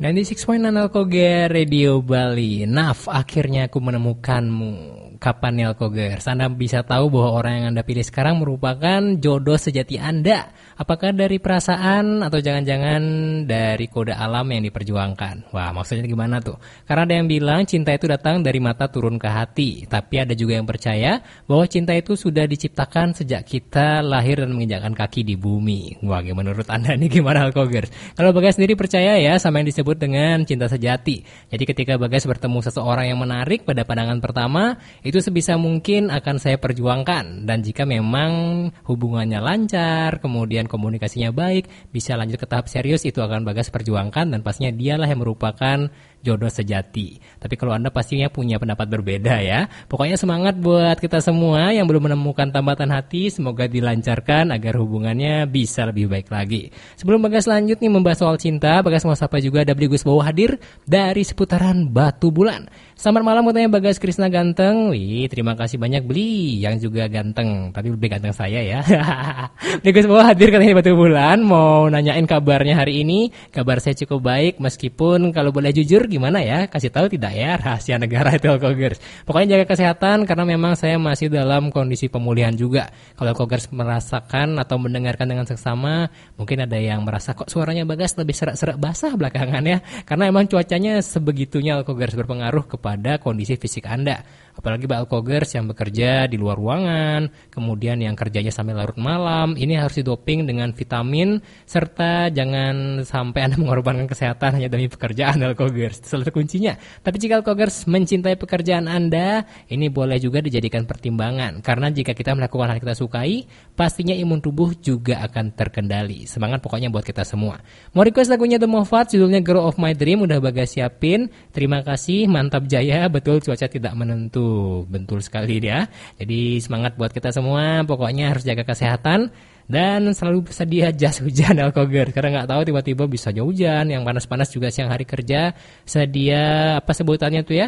96.9 Alkoger Radio Bali. Naf, akhirnya aku menemukanmu. Kapan nih Alkogers? Anda bisa tahu bahwa orang yang Anda pilih sekarang merupakan jodoh sejati Anda. Apakah dari perasaan atau jangan-jangan dari kode alam yang diperjuangkan? Wah, maksudnya gimana tuh? Karena ada yang bilang cinta itu datang dari mata turun ke hati. Tapi ada juga yang percaya bahwa cinta itu sudah diciptakan sejak kita lahir dan menginjakkan kaki di bumi. Wah, menurut Anda nih gimana Alkogers? Kalau Bagas sendiri percaya ya sama yang disebut dengan cinta sejati. Jadi ketika Bagas bertemu seseorang yang menarik pada pandangan pertama, itu sebisa mungkin akan saya perjuangkan. Dan jika memang hubungannya lancar, kemudian komunikasinya baik, bisa lanjut ke tahap serius, itu akan Bagas perjuangkan dan pastinya dialah yang merupakan jodoh sejati. Tapi kalau Anda pastinya punya pendapat berbeda ya. Pokoknya semangat buat kita semua yang belum menemukan tambatan hati, semoga dilancarkan agar hubungannya bisa lebih baik lagi. Sebelum Bagas lanjut nih membahas soal cinta, Bagas mau sapa juga ada Bli Gus Bowo hadir dari seputaran Batu Bulan. Selamat malam katanya Bagas Krisna ganteng. Wih, terima kasih banyak Bli yang juga ganteng. Tapi lebih ganteng saya ya. Bli Gus Bowo hadir katanya di Batu Bulan, mau nanyain kabarnya hari ini. Kabar saya cukup baik meskipun kalau boleh jujur gimana ya? Kasih tahu tidak ya? Rahasia negara itu Alkogers. Pokoknya jaga kesehatan karena memang saya masih dalam kondisi pemulihan juga. Kalau Alkogers merasakan atau mendengarkan dengan seksama, mungkin ada yang merasa kok suaranya Bagas lebih serak-serak basah belakangan ya. Karena emang cuacanya sebegitunya Alkogers berpengaruh kepada kondisi fisik Anda. Apalagi Mbak Alkogers yang bekerja di luar ruangan, kemudian yang kerjanya sampai larut malam, ini harus didoping dengan vitamin, serta jangan sampai Anda mengorbankan kesehatan hanya demi pekerjaan Alkogers. Itu salah satu kuncinya. Tapi jika Alkogers mencintai pekerjaan Anda, ini boleh juga dijadikan pertimbangan. Karena jika kita melakukan hal yang kita sukai, pastinya imun tubuh juga akan terkendali. Semangat pokoknya buat kita semua. Mau request lagunya The Moffat, judulnya Girl of My Dream, udah Bagas siapin. Terima kasih, mantap jaya, betul cuaca tidak menentu. Betul sekali ya. Jadi semangat buat kita semua. Pokoknya harus jaga kesehatan dan selalu bersedia jas hujan Alkoger. Karena nggak tahu tiba-tiba bisa hujan. Yang panas-panas juga siang hari kerja. Sedia apa sebutannya tuh ya?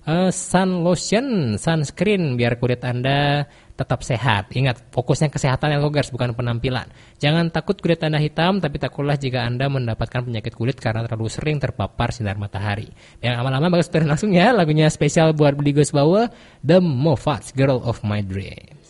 Sun lotion, sunscreen biar kulit Anda tetap sehat. Ingat, fokusnya kesehatan Alkogers bukan penampilan. Jangan takut kulit Anda hitam, tapi takutlah jika Anda mendapatkan penyakit kulit karena terlalu sering terpapar sinar matahari. Yang lama-lama Bagas langsung ya lagunya spesial buat Bli Gus Bowo, The Moffat, Girl of My Dream.